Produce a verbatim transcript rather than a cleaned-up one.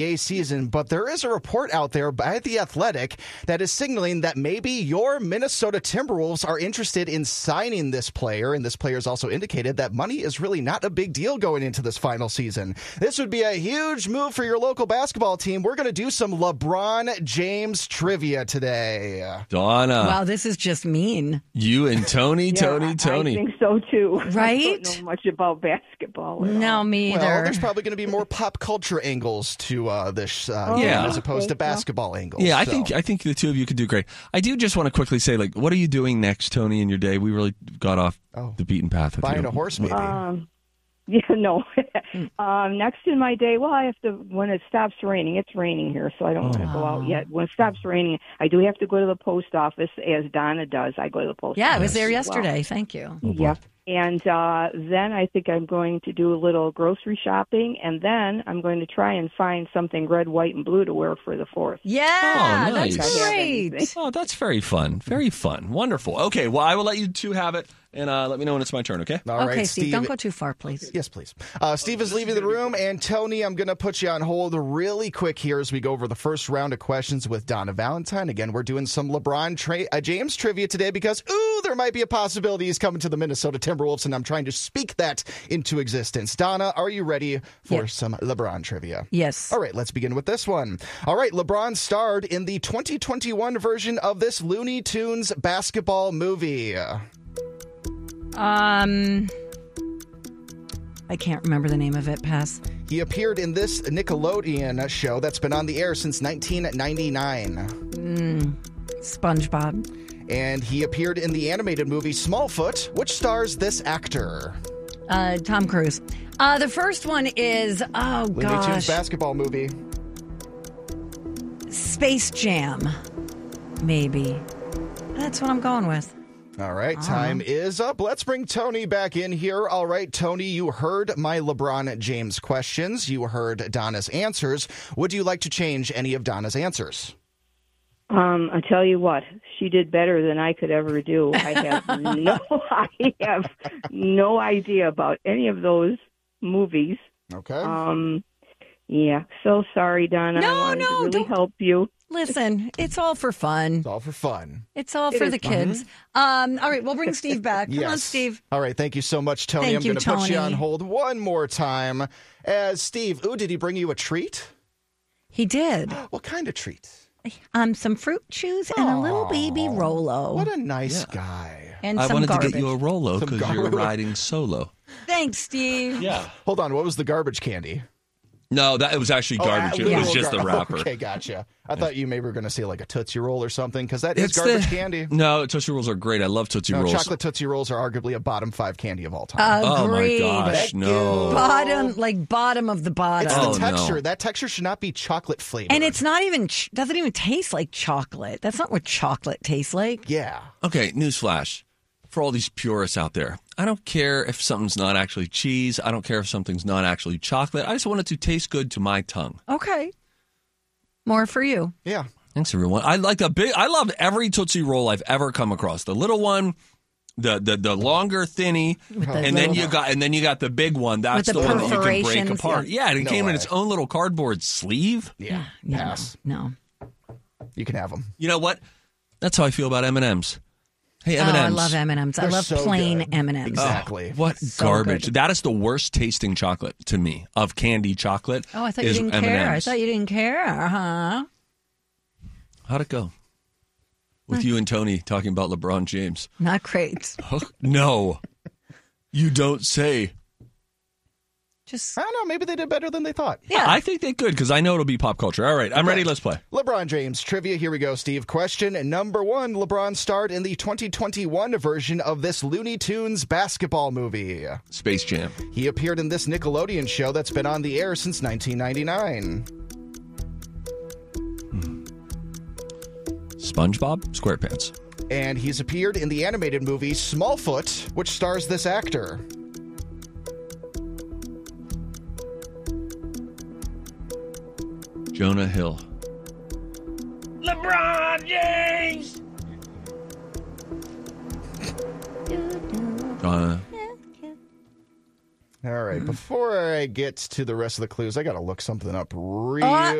N B A season, but there is a report out there by The Athletic that is signaling that maybe your Minnesota Timberwolves are interested in signing this player, and this player has also indicated that money is really not a big deal going into this final season. This would be a huge move for your local basketball team. We're going to do some LeBron James trivia today. Donna. Wow, this is just mean. You and Tony, Yeah, Tony, I- Tony. I think so, too. Right? I don't know much about basketball. at No, all. me either. Well, there's probably going to be more pop culture angles to uh, this uh, Oh, game yeah. as opposed to okay, well. basketball angles. Yeah, I so. think I think the two of you could do great. I do just want to quickly say, like, what are you doing next, Tony, in your day? We really got off Oh. the beaten path with Buying you. a horse, maybe. Um, yeah, no. um, next in my day, well, I have to, when it stops raining, it's raining here, so I don't want to go out yet. When it stops raining, I do have to go to the post office, as Donna does. I go to the post Yeah, I office. was there as well. yesterday. Thank you. Yeah. And uh, then I think I'm going to do a little grocery shopping, and then I'm going to try and find something red, white, and blue to wear for the fourth. Yeah, Oh, nice. that's great. Oh, that's very fun. Very fun. Wonderful. Okay, well, I will let you two have it, and uh, let me know when it's my turn, okay? All right, Okay, Steve, don't go too far, please. Yes, please. Uh, Steve is leaving the room, and Tony, I'm going to put you on hold really quick here as we go over the first round of questions with Donna Valentine. Again, we're doing some LeBron tra- uh, James trivia today because, ooh, there might be a possibility he's coming to the Minnesota Timberwolves, and I'm trying to speak that into existence. Donna, are you ready for Yeah. some LeBron trivia? Yes. All right, let's begin with this one. All right, LeBron starred in the twenty twenty-one version of this Looney Tunes basketball movie. Um, I can't remember the name of it. Pass. He appeared in this Nickelodeon show that's been on the air since nineteen ninety-nine. SpongeBob. And he appeared in the animated movie Smallfoot, which stars this actor. Uh, Tom Cruise. Uh, the first one is, oh, Looney Tunes gosh, basketball movie. Space Jam. Maybe. That's what I'm going with. All right, time is up. Let's bring Tony back in here. All right, Tony, you heard my LeBron James questions. You heard Donna's answers. Would you like to change any of Donna's answers? Um, I tell you what, she did better than I could ever do. I have no, I have no idea about any of those movies. Okay. Um, yeah, so sorry, Donna. No, I wanted no, to really don't- help you. Listen, it's all for fun. It's all for fun. It's all It for is the fun. kids. Um, all right, we'll bring Steve back. Come Yes. on, Steve. All right, thank you so much, Tony. Thank I'm you, going to put you on Tony. hold one more time. As Steve, ooh, did he bring you a treat? He did. What kind of treat? Um, some fruit chews and a little baby Rolo. What a nice guy. and I some wanted garbage. to get you a Rolo Some because you're garbage. riding solo. Thanks, Steve. Yeah. Hold on, what was the garbage candy? No, that it was actually garbage. Oh, it uh, was little just the gar- wrapper. Okay, gotcha. I thought you maybe were going to say like a Tootsie Roll or something, because that is It's garbage the- candy. No, Tootsie Rolls are great. I love Tootsie No, Rolls. chocolate Tootsie Rolls are arguably a bottom five candy of all time. Oh my Agreed. gosh, Thank no. you. Bottom, like bottom of the bottom. it's Oh, the no. texture. That texture should not be chocolate flavored. And it's not even, ch- doesn't even taste like chocolate. That's not what chocolate tastes like. yeah. Okay, newsflash. For all these purists out there, I don't care if something's not actually cheese. I don't care if something's not actually chocolate. I just want it to taste good to my tongue. Okay. More for you. Yeah. Thanks, everyone. I like the big. I love every Tootsie Roll I've ever come across. The little one, the the, the longer thinny, the and then little- you got and then you got the big one. That's With the, the one that you can break perforations, apart. yeah. Yeah, and it No came way. in its own little cardboard sleeve. Yeah. No, Pass. no. You can have them. You know what? That's how I feel about M and M's. Hey, Oh, M and M's. I love M and M's. I They're love so plain good. M and M's. Exactly. What So garbage! good. That is the worst tasting chocolate to me of candy chocolate. Oh, I thought you is didn't M and care. I M's. thought you didn't care, huh? How'd it go with you and Tony talking about LeBron James? Not great. No, you don't say. Just, I don't know. Maybe they did better than they thought. yeah. I think they could because I know it'll be pop culture. All right, I'm ready. Let's play. LeBron James trivia. Here we go, Steve. Question number one. LeBron starred in the twenty twenty-one version of this Looney Tunes basketball movie. Space Jam. He appeared in this Nickelodeon show that's been on the air since nineteen ninety-nine. SpongeBob SquarePants. And he's appeared in the animated movie Smallfoot, which stars this actor. Jonah Hill. LeBron James. Donna. All right. Before I get to the rest of the clues, I got to look something up real